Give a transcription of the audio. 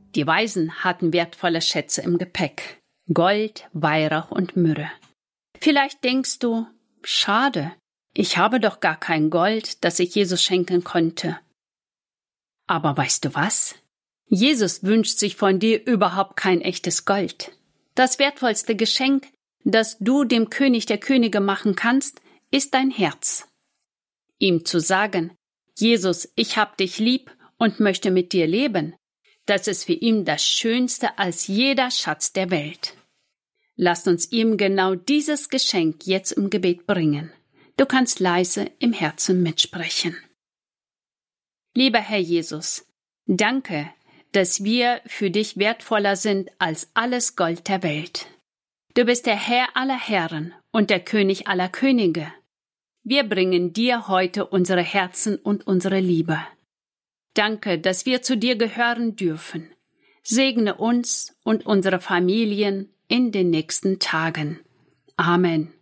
Die Weisen hatten wertvolle Schätze im Gepäck: Gold, Weihrauch und Myrrhe. Vielleicht denkst du, schade, ich habe doch gar kein Gold, das ich Jesus schenken konnte. Aber weißt du was? Jesus wünscht sich von dir überhaupt kein echtes Gold. Das wertvollste Geschenk, das du dem König der Könige machen kannst, ist dein Herz. Ihm zu sagen: Jesus, ich hab dich lieb und möchte mit dir leben, das ist für ihn das Schönste als jeder Schatz der Welt. Lasst uns ihm genau dieses Geschenk jetzt im Gebet bringen. Du kannst leise im Herzen mitsprechen. Lieber Herr Jesus, danke, dass wir für dich wertvoller sind als alles Gold der Welt. Du bist der Herr aller Herren und der König aller Könige. Wir bringen dir heute unsere Herzen und unsere Liebe. Danke, dass wir zu dir gehören dürfen. Segne uns und unsere Familien in den nächsten Tagen. Amen.